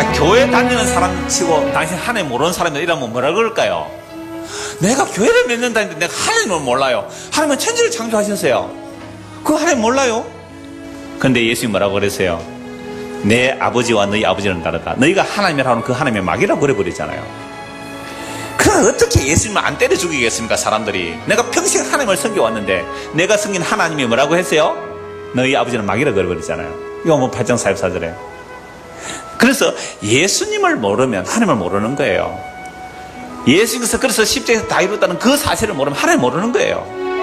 교회 다니는 사람 치고 당신 하나님 모르는 사람이다 이러면 뭐라 그럴까요? 내가 교회를 몇 년 다니는데 내가 하나님을 몰라요. 하나님은 천지를 창조하셨어요. 그거 하나님 몰라요? 근데 예수님 뭐라고 그랬어요? 내 아버지와 너희 아버지는 다르다. 너희가 하나님이라고 하면 그 하나님의 막이라고 그래버리잖아요. 그럼 어떻게 예수님을 안 때려 죽이겠습니까, 사람들이? 내가 평생 하나님을 섬겨왔는데 내가 섬긴 하나님이 뭐라고 했어요? 너희 아버지는 막이라고 그래버리잖아요. 이거 뭐 8장 44절에. 그래서 예수님을 모르면 하나님을 모르는 거예요. 예수님께서 그래서 십자가에서 다 이뤘다는 그 사실을 모르면 하나님 모르는 거예요.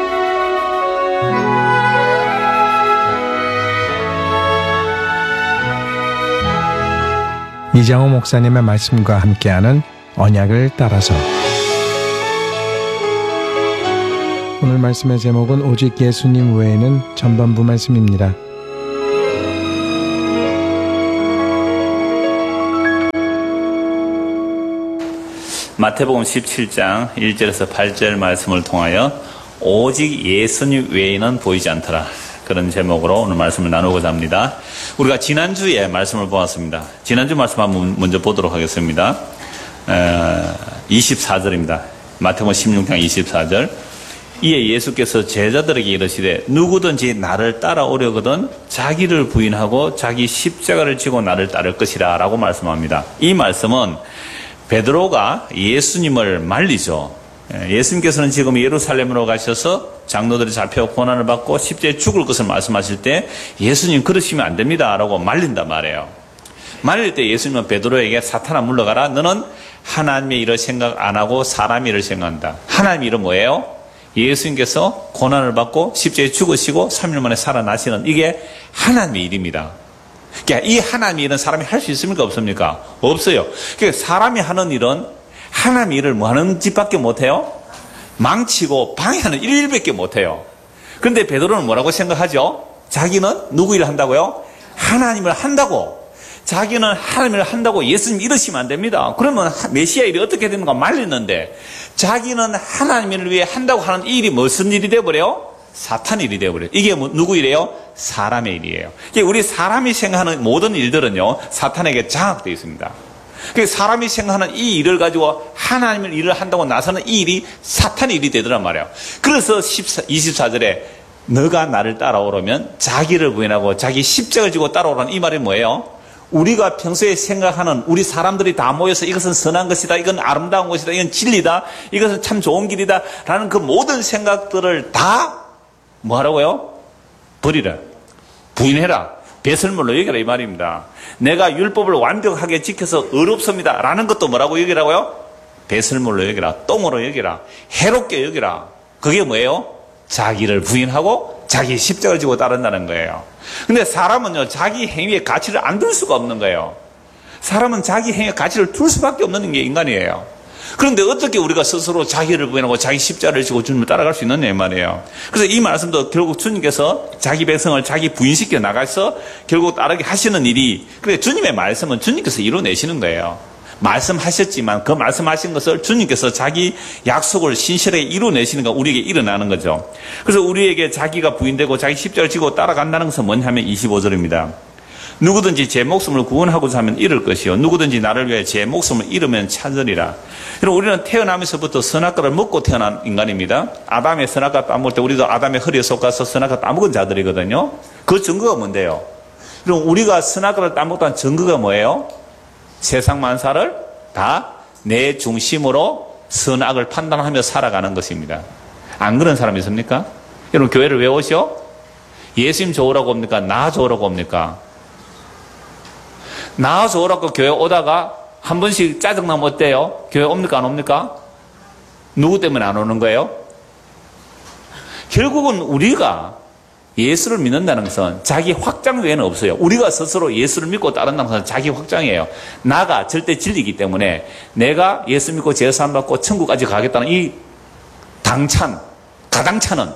이장호 목사님의 말씀과 함께하는 언약을 따라서. 오늘 말씀의 제목은 오직 예수님 외에는 전반부 말씀입니다. 마태복음 17장 1절에서 8절 말씀을 통하여 오직 예수님 외에는 보이지 않더라, 그런 제목으로 오늘 말씀을 나누고자 합니다. 우리가 지난주에 말씀을 보았습니다. 지난주 말씀 한번 먼저 보도록 하겠습니다. 24절입니다. 마태복음 16장 24절. 이에 예수께서 제자들에게 이르시되 누구든지 나를 따라오려거든 자기를 부인하고 자기 십자가를 지고 나를 따를 것이라 라고 말씀합니다. 이 말씀은 베드로가 예수님을 말리죠. 예수님께서는 지금 예루살렘으로 가셔서 장로들이 잡혀 고난을 받고 십자가에 죽을 것을 말씀하실 때 예수님 그러시면 안 됩니다 라고 말린단 말이에요. 말릴 때 예수님은 베드로에게 사탄아 물러가라, 너는 하나님의 일을 생각 안 하고 사람의 일을 생각한다. 하나님의 일은 뭐예요? 예수님께서 고난을 받고 십자가에 죽으시고 3일 만에 살아나시는, 이게 하나님의 일입니다. 그러니까 이 하나님의 일은 사람이 할 수 있습니까, 없습니까? 없어요. 그러니까 사람이 하는 일은 하나님의 일을 뭐 하는 짓밖에 못해요? 망치고 방해하는 일밖에 못해요. 그런데 베드로는 뭐라고 생각하죠? 자기는 누구 일을 한다고요? 하나님을 한다고. 자기는 하나님을 한다고 예수님 이러시면 안 됩니다. 그러면 메시아 일이 어떻게 되는가 말리는데, 자기는 하나님을 위해 한다고 하는 이 일이 무슨 일이 되어버려요? 사탄 일이 되어버려요. 이게 누구 일이에요? 사람의 일이에요. 우리 사람이 생각하는 모든 일들은요, 사탄에게 장악되어 있습니다. 사람이 생각하는 이 일을 가지고 하나님을 일을 한다고 나서는 이 일이 사탄의 일이 되더란 말이에요. 그래서 24절에 너가 나를 따라오려면 자기를 부인하고 자기 십자가를 지고 따라오라는 이 말이 뭐예요? 우리가 평소에 생각하는, 우리 사람들이 다 모여서 이것은 선한 것이다, 이건 아름다운 것이다, 이건 진리다, 이것은 참 좋은 길이다 라는 그 모든 생각들을 다 뭐 하라고요? 버리라. 부인해라. 배설물로 여기라 이 말입니다. 내가 율법을 완벽하게 지켜서 의롭습니다 라는 것도 뭐라고 여기라고요? 배설물로 여기라. 똥으로 여기라. 해롭게 여기라. 그게 뭐예요? 자기를 부인하고 자기 십자가를 지고 따른다는 거예요. 근데 사람은요, 자기 행위에 가치를 안 둘 수가 없는 거예요. 사람은 자기 행위에 가치를 둘 수밖에 없는 게 인간이에요. 그런데 어떻게 우리가 스스로 자기를 부인하고 자기 십자가를 지고 주님을 따라갈 수 있느냐 이 말이에요. 그래서 이 말씀도 결국 주님께서 자기 백성을 자기 부인시켜 나가서 결국 따르게 하시는 일이, 그래 주님의 말씀은 주님께서 이루어내시는 거예요. 말씀하셨지만 그 말씀하신 것을 주님께서 자기 약속을 신실하게 이루어내시는 거 우리에게 일어나는 거죠. 그래서 우리에게 자기가 부인되고 자기 십자가를 지고 따라간다는 것은 뭐냐면 25절입니다. 누구든지 제 목숨을 구원하고자 하면 잃을 것이요 누구든지 나를 위해 제 목숨을 잃으면 찾으리라. 여러분, 우리는 태어나면서부터 선악과를 먹고 태어난 인간입니다. 아담의 선악과 따먹을 때 우리도 아담의 허리에 속아서 선악과 따먹은 자들이거든요. 그 증거가 뭔데요? 여러분, 우리가 선악과를 따먹다는 증거가 뭐예요? 세상 만사를 다 내 중심으로 선악을 판단하며 살아가는 것입니다. 안 그런 사람 있습니까? 여러분, 교회를 왜 오시오? 예수님 좋으라고 옵니까? 나 좋으라고 옵니까? 나 좋으라고 교회 오다가 한 번씩 짜증나면 어때요? 교회 옵니까? 안 옵니까? 누구 때문에 안 오는 거예요? 결국은 우리가 예수를 믿는다는 것은 자기 확장 외에는 없어요. 우리가 스스로 예수를 믿고 따른다는 것은 자기 확장이에요. 나가 절대 진리이기 때문에 내가 예수 믿고 제사 받고 천국까지 가겠다는 이 당찬, 가당차는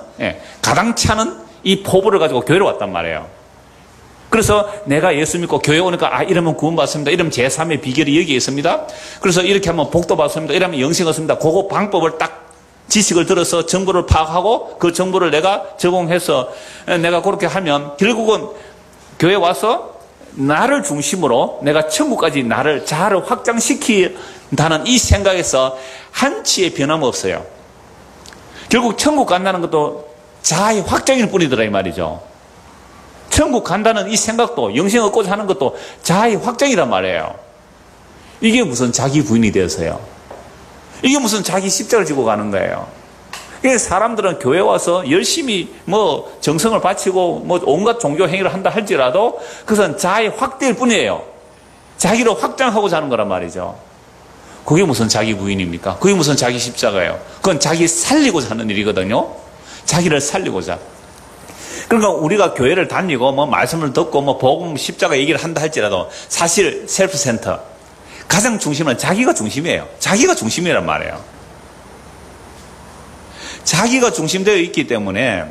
이 포부를 가지고 교회로 왔단 말이에요. 그래서 내가 예수 믿고 교회 오니까 이러면 구원받습니다. 이러면 제3의 비결이 여기에 있습니다. 그래서 이렇게 하면 복도 받습니다. 이러면 영생 얻습니다. 그거 방법을 딱 지식을 들어서 정보를 파악하고 그 정보를 내가 적용해서 내가 그렇게 하면 결국은 교회 와서 나를 중심으로 내가 천국까지 나를 자아를 확장시킨다는 이 생각에서 한치의 변함 없어요. 결국 천국 간다는 것도 자아의 확장일 뿐이더라 이 말이죠. 천국 간다는 이 생각도 영생 얻고자 하는 것도 자아의 확장이란 말이에요. 이게 무슨 자기 부인이 되어서요. 이게 무슨 자기 십자가를 지고 가는 거예요. 그래서 사람들은 교회 와서 열심히 뭐 정성을 바치고 뭐 온갖 종교 행위를 한다 할지라도 그것은 자아의 확대일 뿐이에요. 자기를 확장하고자 하는 거란 말이죠. 그게 무슨 자기 부인입니까? 그게 무슨 자기 십자가예요. 그건 자기 살리고자 하는 일이거든요. 자기를 살리고자. 그러니까 우리가 교회를 다니고 뭐 말씀을 듣고 뭐 복음 십자가 얘기를 한다 할지라도 사실 셀프 센터 가장 중심은 자기가 중심이에요. 자기가 중심이란 말이에요. 자기가 중심되어 있기 때문에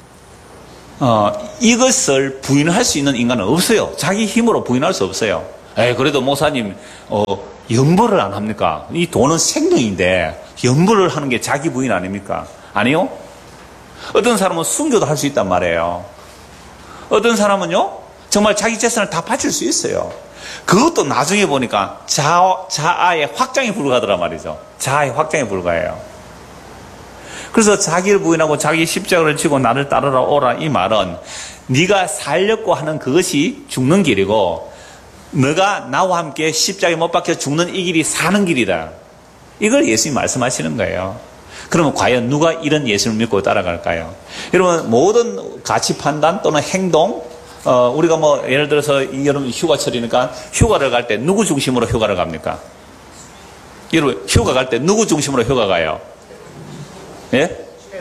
이것을 부인할 수 있는 인간은 없어요. 자기 힘으로 부인할 수 없어요. 그래도 목사님 연보를 안 합니까? 이 돈은 생명인데 연보를 하는 게 자기 부인 아닙니까? 아니요. 어떤 사람은 순교도 할 수 있단 말이에요. 어떤 사람은요 정말 자기 재산을 다 바칠 수 있어요. 그것도 나중에 보니까 자아의 확장에 불과하더란 말이죠. 자아의 확장에 불과해요. 그래서 자기를 부인하고 자기 십자가를 지고 나를 따르라 오라 이 말은 네가 살려고 하는 그것이 죽는 길이고 너가 나와 함께 십자가에 못 박혀 죽는 이 길이 사는 길이다. 이걸 예수님이 말씀하시는 거예요. 그러면 과연 누가 이런 예수를 믿고 따라갈까요? 여러분 모든 가치 판단 또는 행동 우리가 뭐 예를 들어서 여러분 휴가철이니까 휴가를 갈 때 누구 중심으로 휴가를 갑니까? 여러분 휴가 갈 때 누구 중심으로 휴가 가요? 예?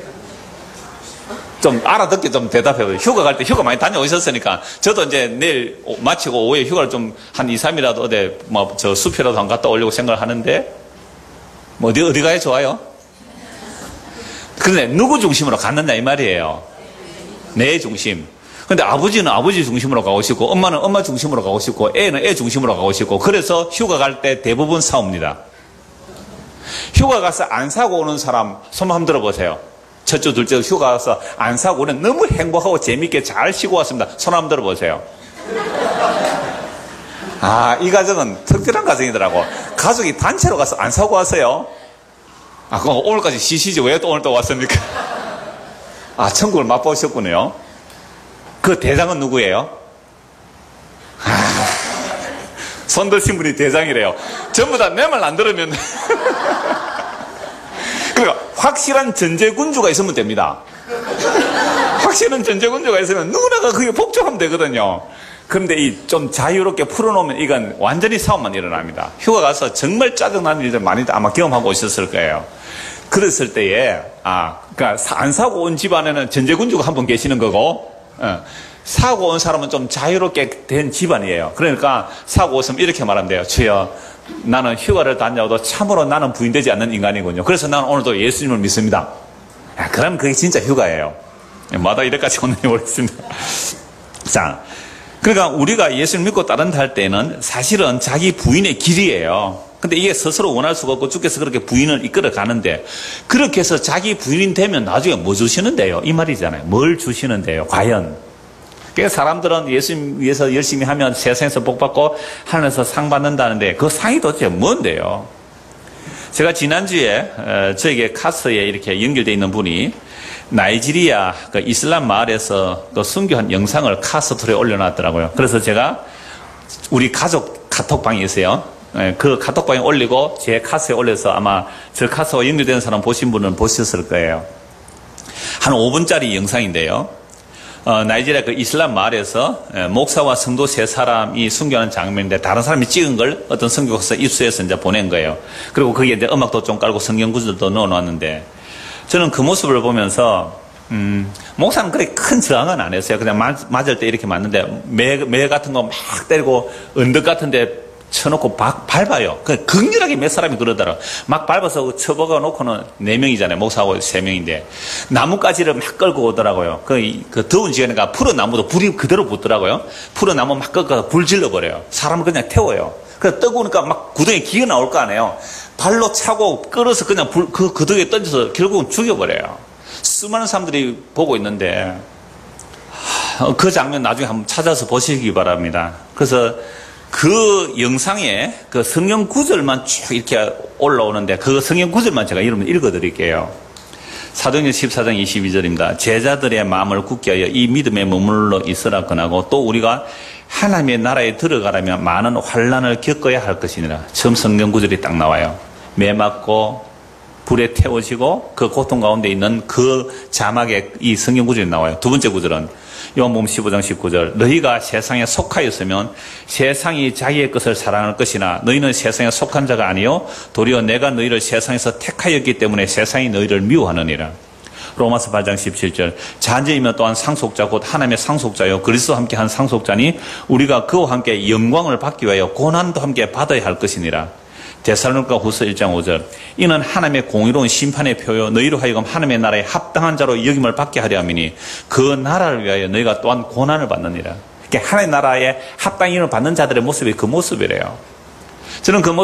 좀 알아듣게 좀 대답해봐요. 휴가 갈 때 휴가 많이 다녀오셨으니까 저도 이제 내일 마치고 오후에 휴가를 좀 한 2, 3일이라도 어디 뭐 저 숲이라도 한 갔다 오려고 생각을 하는데 뭐 어디 가야 좋아요? 그런데 누구 중심으로 갔느냐 이 말이에요. 내 중심. 근데 아버지는 아버지 중심으로 가고 싶고 엄마는 엄마 중심으로 가고 싶고 애는 애 중심으로 가고 싶고 그래서 휴가 갈 때 대부분 싸웁니다. 휴가 가서 안 사고 오는 사람 손 한번 들어보세요. 첫 주, 둘째 주 휴가 가서 안 사고 오는 너무 행복하고 재밌게 잘 쉬고 왔습니다. 손 한번 들어보세요. 이 가정은 특별한 가정이더라고. 가족이 단체로 가서 안 사고 왔어요. 그럼 오늘까지 쉬시지 왜 또 오늘 또 왔습니까? 천국을 맛보셨군요. 그 대장은 누구예요? 손 드신 분이 대장이래요. 전부 다 내 말 안 들으면 그러니까 확실한 전제군주가 있으면 됩니다. 확실한 전제군주가 있으면 누구나가 그게 복종하면 되거든요. 그런데 이 좀 자유롭게 풀어놓으면 이건 완전히 싸움만 일어납니다. 휴가 가서 정말 짜증나는 일들 많이 아마 경험하고 오셨을 거예요. 그랬을 때에 그러니까 안 사고 온 집안에는 전제군주가 한 분 계시는 거고 사고 온 사람은 좀 자유롭게 된 집안이에요. 그러니까 사고 오시면 이렇게 말하면 돼요. 주여 나는 휴가를 다녀도 참으로 나는 부인되지 않는 인간이군요. 그래서 나는 오늘도 예수님을 믿습니다. 그럼 그게 진짜 휴가예요. 마다 이래까지 오늘 오랬습니다. 자, 그러니까 우리가 예수를 믿고 따른다 할 때는 사실은 자기 부인의 길이에요. 근데 이게 스스로 원할 수가 없고 주께서 그렇게 부인을 이끌어 가는데 그렇게 해서 자기 부인이 되면 나중에 뭐 주시는데요? 이 말이잖아요. 뭘 주시는데요? 과연? 그러니까 사람들은 예수님 위해서 열심히 하면 세상에서 복 받고 하늘에서 상 받는다는데 그 상이 도대체 뭔데요? 제가 지난주에 저에게 카스에 이렇게 연결되어 있는 분이 나이지리아 그 이슬람 마을에서 또 순교한 영상을 카스토리에 올려놨더라고요. 그래서 제가 우리 가족 카톡방이 있어요. 그 카톡방에 올리고 제 카스에 올려서 아마 저 카스와 연결된 사람 보신 분은 보셨을 거예요. 한 5분짜리 영상인데요. 나이지리아 그 이슬람 마을에서 목사와 성도 3사람이 순교하는 장면인데 다른 사람이 찍은 걸 어떤 선교사가 입수해서 이제 보낸 거예요. 그리고 거기에 이제 음악도 좀 깔고 성경 구절도 넣어놨는데 저는 그 모습을 보면서 목사는 그렇게 큰 저항은 안 했어요. 그냥 맞을 때 이렇게 맞는데 매 같은 거 막 때리고 언덕 같은 데 쳐놓고 밟아요. 극렬하게 몇 사람이 그러더라고요. 막 밟아서 쳐박아 놓고는 4명이잖아요. 목사하고 3명인데. 나무가지를 막 끌고 오더라고요. 그 더운 지역이니까 푸른 나무도 불이 그대로 붙더라고요. 푸른 나무 막 끌고 불 질러버려요. 사람을 그냥 태워요. 그래서 뜨거우니까 막 구덩이에 기어 나올 거 아니에요. 발로 차고 끌어서 그냥 그 구덩이에 던져서 결국은 죽여버려요. 수많은 사람들이 보고 있는데, 그 장면 나중에 한번 찾아서 보시기 바랍니다. 그래서 그 영상에 그 성경 구절만 쭉 이렇게 올라오는데 그 성경 구절만 제가 여러분 읽어드릴게요. 사도행전 14장 22절입니다. 제자들의 마음을 굳게 하여 이 믿음에 머물러 있으라 권하고 또 우리가 하나님의 나라에 들어가려면 많은 환난을 겪어야 할 것이니라. 처음 성경 구절이 딱 나와요. 매 맞고 불에 태워지고 그 고통 가운데 있는 그 자막에 이 성경 구절이 나와요. 두 번째 구절은 요한복음 15장 19절. 너희가 세상에 속하였으면 세상이 자기의 것을 사랑할 것이나 너희는 세상에 속한 자가 아니요 도리어 내가 너희를 세상에서 택하였기 때문에 세상이 너희를 미워하느니라. 로마서 8장 17절. 자녀이면 또한 상속자 곧 하나님의 상속자요 그리스도와 함께 한 상속자니 우리가 그와 함께 영광을 받기 위하여 고난도 함께 받아야 할 것이니라. 데살로니가 후서 1장 5절. 이는 하나님의 공의로운 심판의 표요 너희로 하여금 하나님의 나라에 합당한 자로 여김을 받게 하려 함이니 그 나라를 위하여 너희가 또한 고난을 받느니라. 그러니까 하나님의 나라에 합당히 받는 자들의 모습이 그 모습이래요. 저는 그 모습